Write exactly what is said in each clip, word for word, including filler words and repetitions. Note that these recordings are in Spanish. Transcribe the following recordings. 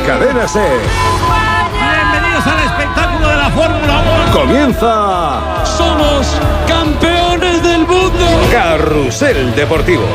Cadena SER. Bienvenidos al espectáculo de la Fórmula uno. Comienza. Somos campeones del mundo. Carrusel Deportivo.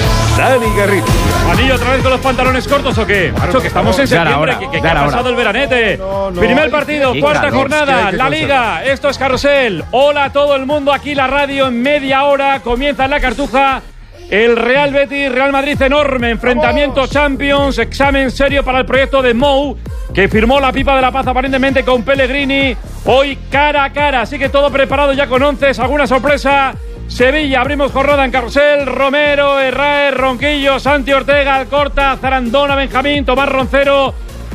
Dani Garrido. ¿Anillo otra vez con los pantalones cortos o qué? Macho, que estamos en septiembre, que, que, que ha pasado el veranete. No, no, Primer partido, cuarta calor, jornada, la Liga. Esto es Carrusel. Hola a todo el mundo, aquí la radio en media hora. Comienza en la Cartuja. El Real Betis, Real Madrid, enorme enfrentamiento. ¡Vamos! Champions, examen serio para el proyecto de Mou, que firmó la pipa de la paz aparentemente con Pellegrini. Hoy cara a cara, así que todo preparado ya con once. ¿Alguna sorpresa? Sevilla, abrimos jornada en Carrusel. Romero, Herrera, Ronquillo, Santi Ortega, Alcorta, Zarandona, Benjamín, Tomás Roncero,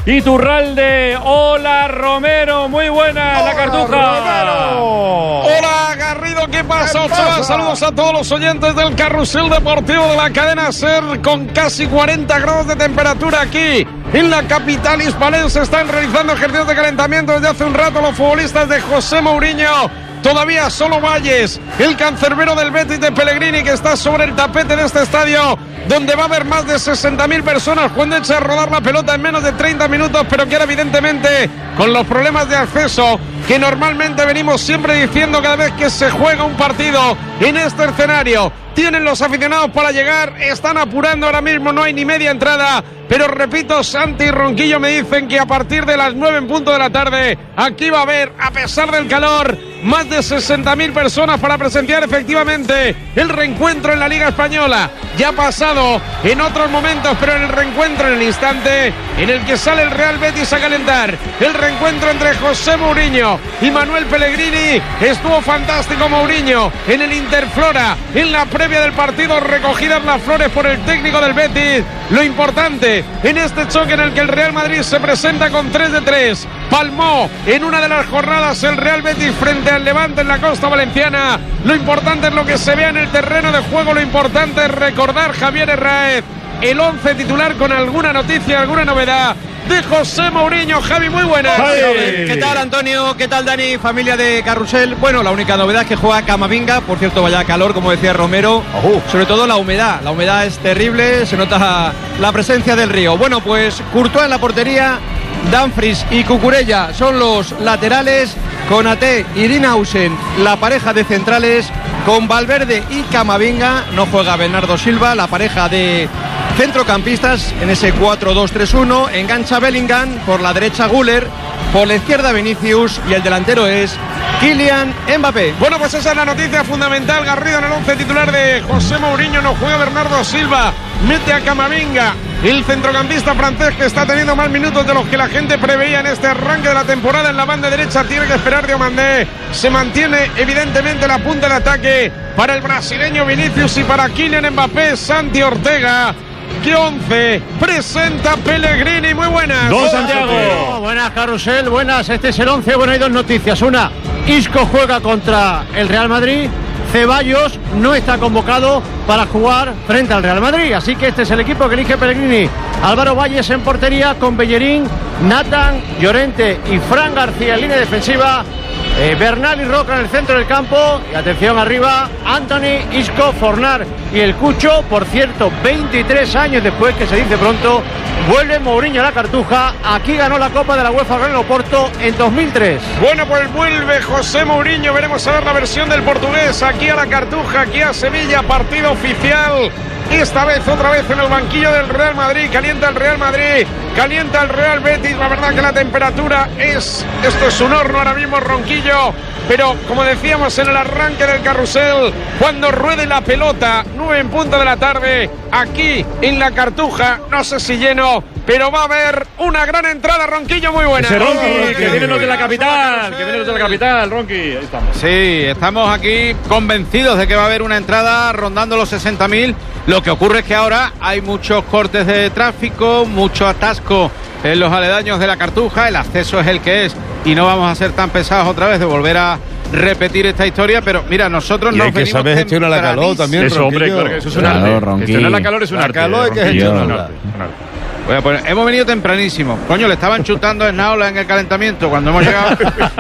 Iturralde. Hola Romero, muy buena. Hola, la Cartuja. Romero. Hola Garrido, ¿qué pasa? ¿Qué pasa? Saludos a todos los oyentes del Carrusel Deportivo de la cadena SER, con casi cuarenta grados de temperatura aquí en la capital hispalense. Están realizando ejercicios de calentamiento desde hace un rato los futbolistas de José Mourinho. Todavía solo Valles, el cancerbero del Betis de Pellegrini, que está sobre el tapete de este estadio, donde va a haber más de sesenta mil personas cuando eche a rodar la pelota en menos de treinta minutos, pero que ahora evidentemente con los problemas de acceso que normalmente venimos siempre diciendo cada vez que se juega un partido en este escenario, tienen los aficionados para llegar, están apurando ahora mismo, no hay ni media entrada, pero repito, Santi y Ronquillo me dicen que a partir de las nueve en punto de la tarde, aquí va a haber, a pesar del calor, más de sesenta mil personas para presenciar efectivamente el reencuentro en la Liga Española. Ya ha pasado en otros momentos, pero en el reencuentro, en el instante en el que sale el Real Betis a calentar, el reencuentro entre José Mourinho y Manuel Pellegrini, estuvo fantástico Mourinho en el Interflora, en la previa del partido, recogidas las flores por el técnico del Betis. Lo importante en este choque en el que el Real Madrid se presenta con tres de tres, palmó en una de las jornadas el Real Betis frente al Levante en la costa valenciana. Lo importante es lo que se vea en el terreno de juego, lo importante es recordar, Javier Herrera, el once titular con alguna noticia, alguna novedad de José Mourinho. Javi, muy buenas. Hey. ¿Qué tal, Antonio? ¿Qué tal, Dani? Familia de Carrusel. Bueno, la única novedad es que juega Camavinga. Por cierto, vaya calor, como decía Romero. Uh-huh. Sobre todo la humedad. La humedad es terrible, se nota la presencia del río. Bueno, pues Courtois en la portería, Dumfries y Cucurella son los laterales, Konaté y Dinausen la pareja de centrales, con Valverde y Camavinga. No juega Bernardo Silva, la pareja de centrocampistas en ese cuatro dos tres uno. Engancha Bellingham, por la derecha Güler, por la izquierda Vinicius y el delantero es Kylian Mbappé. Bueno, pues esa es la noticia fundamental, Garrido. En el once titular de José Mourinho no juega Bernardo Silva, mete a Camavinga, el centrocampista francés que está teniendo más minutos de los que la gente preveía en este arranque de la temporada. En la banda derecha tiene que esperar Diomandé. Se mantiene evidentemente la punta de ataque para el brasileño Vinicius y para Kylian Mbappé, Santi Ortega. ¿Qué once presenta Pellegrini? Muy buenas. Don Santiago. Oh, buenas, Carrusel, buenas. Este es el once. Bueno, hay dos noticias. Una, Isco juega contra el Real Madrid. Ceballos no está convocado para jugar frente al Real Madrid. Así que este es el equipo que elige Pellegrini. Álvaro Valles en portería con Bellerín, Nathan, Llorente y Fran García en línea defensiva. Eh, Bernal y Roca en el centro del campo. Y atención arriba, Anthony, Isco, Fornar y el Cucho. Por cierto, veintitrés años después, que se dice pronto, vuelve Mourinho a la Cartuja. Aquí ganó la Copa de la UEFA Gran Oporto en dos mil tres. Bueno, pues vuelve José Mourinho. Veremos a ver la versión del portugués aquí a la Cartuja, aquí a Sevilla. Partido oficial. Esta vez, otra vez en el banquillo del Real Madrid. Calienta el Real Madrid, calienta el Real Betis. La verdad que la temperatura es... Esto es un horno ahora mismo, Ronquillo. Pero, como decíamos en el arranque del Carrusel, cuando ruede la pelota, nueve en punto de la tarde, aquí en la Cartuja, no sé si lleno, pero va a haber una gran entrada, Ronquillo, muy buena. Ese Ronqui, oh, que vienen los de la capital, que vienen los de la capital, Ronqui, ahí estamos. Sí, estamos aquí convencidos de que va a haber una entrada rondando los sesenta mil. Lo que ocurre es que ahora hay muchos cortes de tráfico, mucho atasco en los aledaños de la Cartuja. El acceso es el que es y no vamos a ser tan pesados otra vez de volver a repetir esta historia, pero mira, nosotros y nos hay que venimos saber gestionar la calor también. Eso, hombre, claro que eso es un claro, arte. Ronqui. Gestionar la calor es un la arte. La calor hay que gestionarla. Voy a poner, hemos venido tempranísimo. Coño, le estaban chutando en Naola en el calentamiento cuando hemos llegado.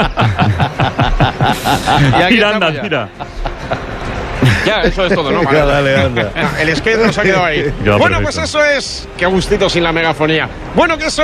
Y aquí mira, anda, mira. Ya, eso es todo, ¿no? Vale. Dale, anda. El skate nos ha quedado ahí. Ya, bueno, perfecto. pues eso es... Qué gustito sin la megafonía. Bueno, que eso